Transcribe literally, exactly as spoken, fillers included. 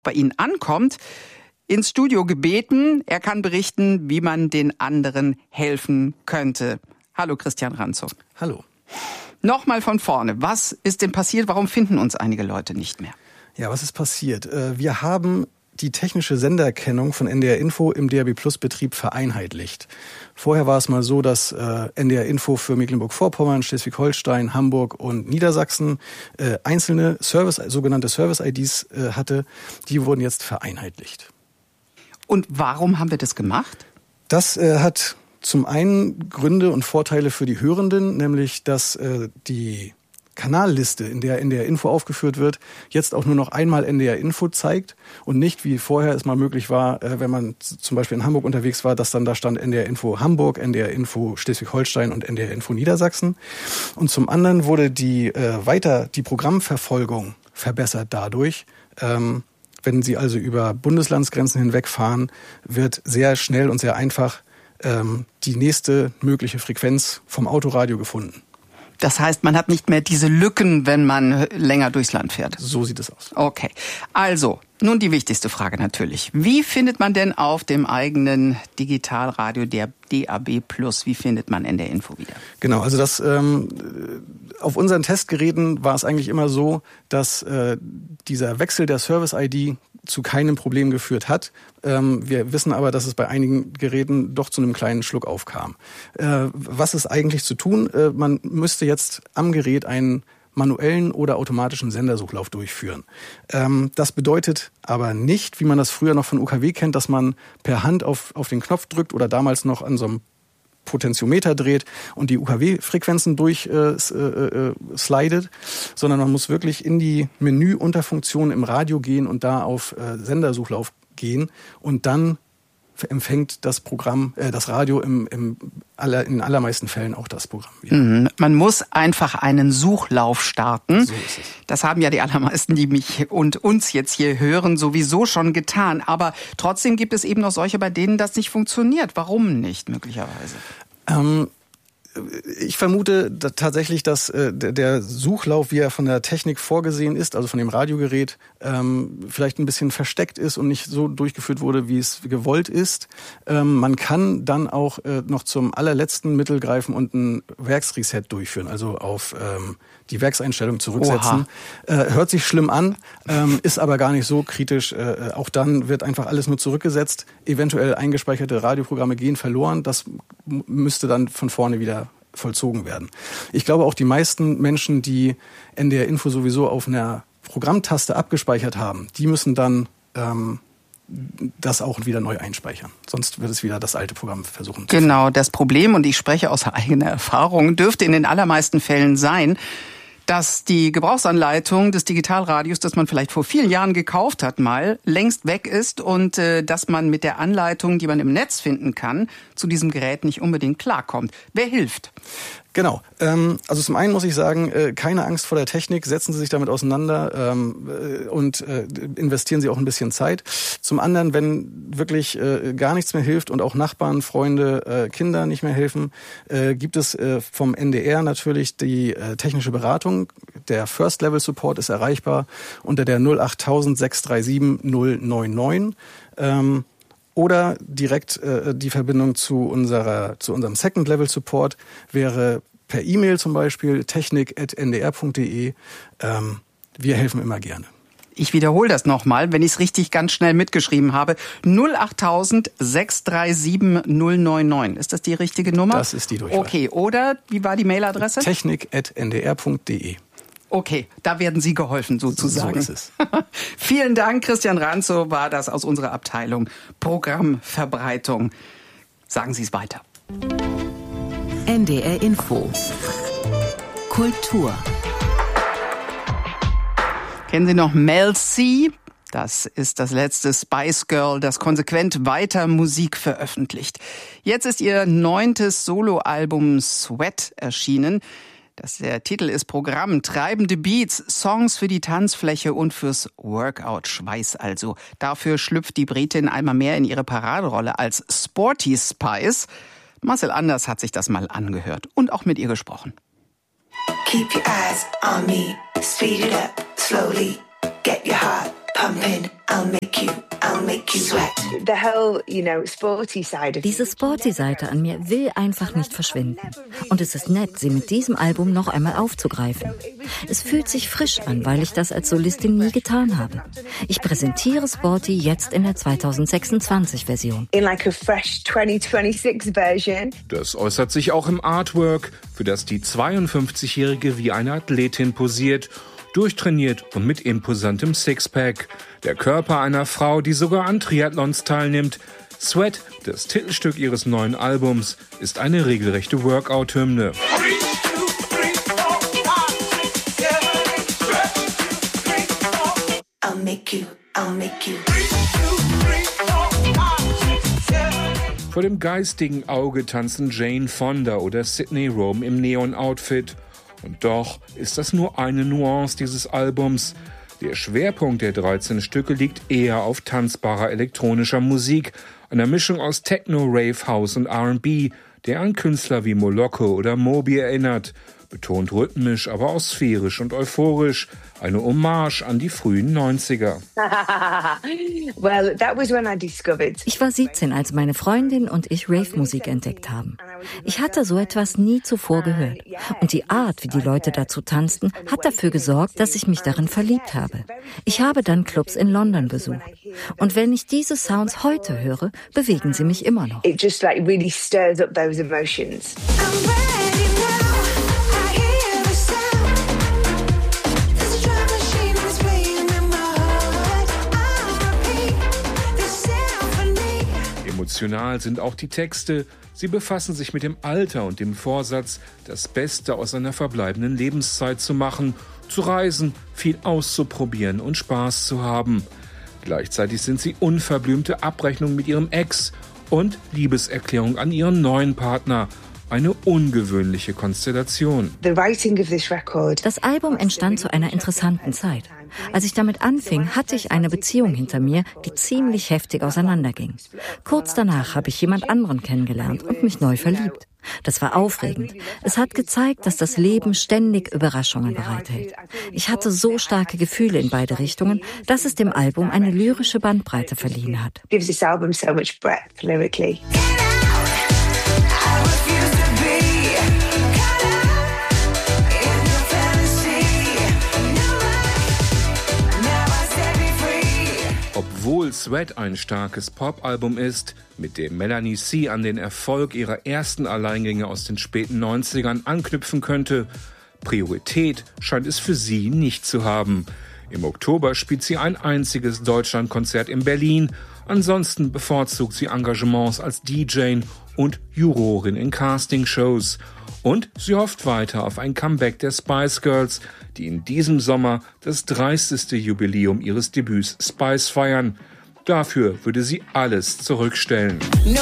bei Ihnen ankommt, ins Studio gebeten. Er kann berichten, wie man den anderen helfen könnte. Hallo Christian Ranzow. Hallo. Nochmal von vorne. Was ist denn passiert? Warum finden uns einige Leute nicht mehr? Ja, was ist passiert? Wir haben die technische Senderkennung von N D R Info im D A B Plus Betrieb vereinheitlicht. Vorher war es mal so, dass äh, N D R Info für Mecklenburg-Vorpommern, Schleswig-Holstein, Hamburg und Niedersachsen äh, einzelne Service, sogenannte Service-I Ds äh, hatte. Die wurden jetzt vereinheitlicht. Und warum haben wir das gemacht? Das äh, hat zum einen Gründe und Vorteile für die Hörenden, nämlich dass äh, die Kanalliste, in der N D R Info aufgeführt wird, jetzt auch nur noch einmal N D R Info zeigt und nicht, wie vorher es mal möglich war, wenn man zum Beispiel in Hamburg unterwegs war, dass dann da stand N D R Info Hamburg, N D R Info Schleswig-Holstein und N D R Info Niedersachsen. Und zum anderen wurde die äh, weiter die Programmverfolgung verbessert dadurch. Ähm, wenn Sie also über Bundeslandsgrenzen hinwegfahren, wird sehr schnell und sehr einfach ähm, die nächste mögliche Frequenz vom Autoradio gefunden. Das heißt, man hat nicht mehr diese Lücken, wenn man länger durchs Land fährt. So sieht es aus. Okay. Also, nun die wichtigste Frage natürlich. Wie findet man denn auf dem eigenen Digitalradio der D A B Plus, wie findet man N D R Info wieder? Genau, also das ähm, auf unseren Testgeräten war es eigentlich immer so, dass äh, dieser Wechsel der Service-I D zu keinem Problem geführt hat. Ähm, wir wissen aber, dass es bei einigen Geräten doch zu einem kleinen Schluck aufkam. Äh, was ist eigentlich zu tun? Äh, man müsste jetzt am Gerät einen manuellen oder automatischen Sendersuchlauf durchführen. Ähm, das bedeutet aber nicht, wie man das früher noch von U K W kennt, dass man per Hand auf, auf den Knopf drückt oder damals noch an so einem Potentiometer dreht und die U K W-Frequenzen durch äh, äh, slidet, sondern man muss wirklich in die Menüunterfunktion im Radio gehen und da auf äh, Sendersuchlauf gehen und dann empfängt das Programm, äh, das Radio im, im aller, in allermeisten Fällen auch das Programm wieder. Mhm. Man muss einfach einen Suchlauf starten. So ist es. Das haben ja die allermeisten, die mich und uns jetzt hier hören, sowieso schon getan. Aber trotzdem gibt es eben noch solche, bei denen das nicht funktioniert. Warum nicht möglicherweise? Ähm, Ich vermute tatsächlich, dass äh, der Suchlauf, wie er von der Technik vorgesehen ist, also von dem Radiogerät, ähm, vielleicht ein bisschen versteckt ist und nicht so durchgeführt wurde, wie es gewollt ist. Ähm, man kann dann auch äh, noch zum allerletzten Mittel greifen und ein Werksreset durchführen, also auf ähm, die Werkseinstellung zurücksetzen. Äh, hört sich schlimm an, ähm, ist aber gar nicht so kritisch. Äh, auch dann wird einfach alles nur zurückgesetzt. Eventuell eingespeicherte Radioprogramme gehen verloren. Das m- müsste dann von vorne wieder vollzogen werden. Ich glaube auch die meisten Menschen, die N D R Info sowieso auf einer Programmtaste abgespeichert haben, die müssen dann ähm, das auch wieder neu einspeichern. Sonst wird es wieder das alte Programm versuchen. Genau, das Problem, und ich spreche aus eigener Erfahrung, dürfte in den allermeisten Fällen sein, dass die Gebrauchsanleitung des Digitalradios, das man vielleicht vor vielen Jahren gekauft hat mal, längst weg ist und äh, dass man mit der Anleitung, die man im Netz finden kann, zu diesem Gerät nicht unbedingt klarkommt. Wer hilft? Genau. Ähm, also zum einen muss ich sagen, äh, keine Angst vor der Technik, setzen Sie sich damit auseinander ähm, äh, und äh, investieren Sie auch ein bisschen Zeit. Zum anderen, wenn wirklich äh, gar nichts mehr hilft und auch Nachbarn, Freunde, äh, Kinder nicht mehr helfen, äh, gibt es äh, vom N D R natürlich die äh, technische Beratung. Der First Level Support ist erreichbar unter der null acht null null sechs drei sieben null neun neun. Ähm, Oder direkt äh, die Verbindung zu unserer zu unserem Second Level Support wäre per E-Mail zum Beispiel technik at n d r punkt d e. Ähm, wir helfen immer gerne. Ich wiederhole das nochmal, wenn ich es richtig ganz schnell mitgeschrieben habe. null acht null null sechs drei sieben null neun neun. Ist das die richtige Nummer? Das ist die Durchwahl. Okay, oder wie war die Mailadresse? technik at n d r punkt d e. Okay, da werden Sie geholfen sozusagen. So ist es. Vielen Dank, Christian Ranzow war das aus unserer Abteilung Programmverbreitung. Sagen Sie es weiter. N D R Info. Kultur. Kennen Sie noch Mel C? Das ist das letzte Spice Girl, das konsequent weiter Musik veröffentlicht. Jetzt ist ihr neuntes Soloalbum Sweat erschienen. Das, der Titel ist Programm, treibende Beats, Songs für die Tanzfläche und fürs Workout, Schweiß also. Dafür schlüpft die Britin einmal mehr in ihre Paraderolle als Sporty Spice. Marcel Anders hat sich das mal angehört und auch mit ihr gesprochen. Keep your eyes on me, speed it up slowly, get your heart pumping, I'll make you, I'll make you sweat. The whole, you know, sporty side of Diese Sporty-Seite an mir will einfach nicht verschwinden. Und es ist nett, sie mit diesem Album noch einmal aufzugreifen. Es fühlt sich frisch an, weil ich das als Solistin nie getan habe. Ich präsentiere Sporty jetzt in der zweitausendsechsundzwanzig-Version. In like a fresh twenty twenty-six version. Das äußert sich auch im Artwork, für das die zweiundfünfzigjährige wie eine Athletin posiert, durchtrainiert und mit imposantem Sixpack. Der Körper einer Frau, die sogar an Triathlons teilnimmt. Sweat, das Titelstück ihres neuen Albums, ist eine regelrechte Workout-Hymne. I'll make you, I'll make you. Vor dem geistigen Auge tanzen Jane Fonda oder Sydney Rome im Neon-Outfit. Und doch ist das nur eine Nuance dieses Albums. Der Schwerpunkt der dreizehn Stücke liegt eher auf tanzbarer elektronischer Musik, einer Mischung aus Techno, Rave, House und R and B, der an Künstler wie Moloko oder Moby erinnert. Betont rhythmisch, aber auch sphärisch und euphorisch. Eine Hommage an die frühen neunziger. Well, that was when I discovered. Ich war siebzehn, als meine Freundin und ich Rave-Musik entdeckt haben. Ich hatte so etwas nie zuvor gehört. Und die Art, wie die Leute dazu tanzten, hat dafür gesorgt, dass ich mich darin verliebt habe. Ich habe dann Clubs in London besucht. Und wenn ich diese Sounds heute höre, bewegen sie mich immer noch. It just like really stirs up those emotions. Emotional sind auch die Texte. Sie befassen sich mit dem Alter und dem Vorsatz, das Beste aus seiner verbleibenden Lebenszeit zu machen, zu reisen, viel auszuprobieren und Spaß zu haben. Gleichzeitig sind sie unverblümte Abrechnung mit ihrem Ex und Liebeserklärung an ihren neuen Partner. Eine ungewöhnliche Konstellation. Das Album entstand zu einer interessanten Zeit. Als ich damit anfing, hatte ich eine Beziehung hinter mir, die ziemlich heftig auseinanderging. Kurz danach habe ich jemand anderen kennengelernt und mich neu verliebt. Das war aufregend. Es hat gezeigt, dass das Leben ständig Überraschungen bereithält. Ich hatte so starke Gefühle in beide Richtungen, dass es dem Album eine lyrische Bandbreite verliehen hat. Gives this album so much breadth lyrically. Obwohl Sweat ein starkes Pop-Album ist, mit dem Melanie C. an den Erfolg ihrer ersten Alleingänge aus den späten neunzigern anknüpfen könnte, Priorität scheint es für sie nicht zu haben. Im Oktober spielt sie ein einziges Deutschlandkonzert in Berlin. Ansonsten bevorzugt sie Engagements als D J und Jurorin in Castingshows. Und sie hofft weiter auf ein Comeback der Spice Girls, die in diesem Sommer das dreisteste Jubiläum ihres Debüts Spice feiern. Dafür würde sie alles zurückstellen.